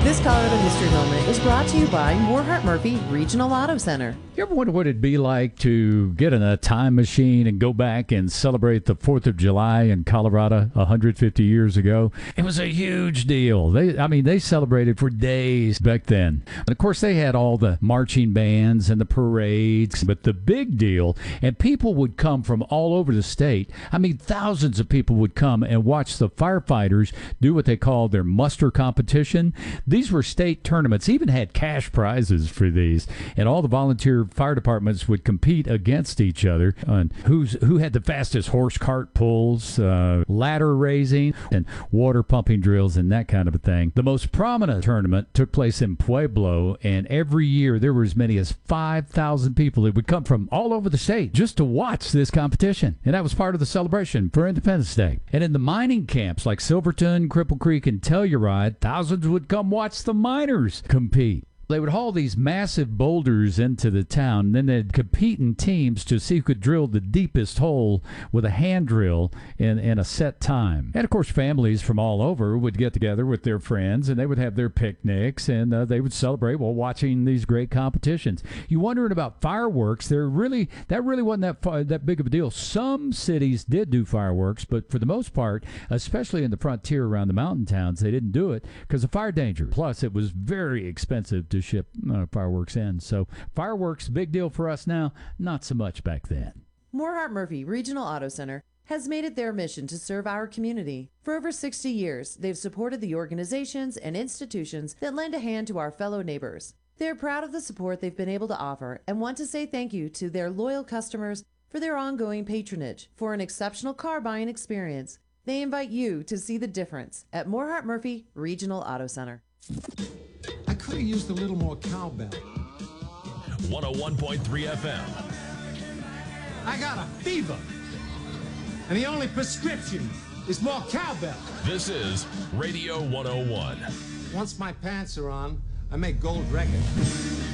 This Colorado History Moment is brought to you by Moorheart Murphy Regional Auto Center. You ever wonder what it'd be like to get in a time machine and go back and celebrate the 4th of July in Colorado 150 years ago? It was a huge deal. They celebrated for days back then. And of course, they had all the marching bands and the parades, but the big deal, and people would come from all over the state. Thousands of people would come and watch the firefighters do what they called their muster competition. These were state tournaments, even had cash prizes for these, and all the volunteer fire departments would compete against each other on who had the fastest horse cart pulls, ladder raising, and water pumping drills and that kind of a thing. The most prominent tournament took place in Pueblo, and every year there were as many as 5,000 people that would come from all over the state just to watch this competition, and that was part of the celebration for Independence Day. And in the mining camps like Silverton, Cripple Creek, and Telluride, thousands would come watch the miners compete. They would haul these massive boulders into the town, and then they'd compete in teams to see who could drill the deepest hole with a hand drill in a set time. And, of course, families from all over would get together with their friends, and they would have their picnics, and they would celebrate while watching these great competitions. You wondering about fireworks, that really wasn't that big of a deal. Some cities did do fireworks, but for the most part, especially in the frontier around the mountain towns, they didn't do it because of fire danger. Plus, it was very expensive to ship fireworks in. So fireworks, big deal for us now, not so much back then. Moorheart Murphy Regional Auto Center has made it their mission to serve our community. For over 60 years, they've supported the organizations and institutions that lend a hand to our fellow neighbors. They're proud of the support they've been able to offer and want to say thank you to their loyal customers for their ongoing patronage. For an exceptional car buying experience, they invite you to see the difference at Moorheart Murphy Regional Auto Center. I could have used a little more cowbell. 101.3 FM. I got a fever, and the only prescription is more cowbell. This is Radio 101. Once my pants are on, I make gold records.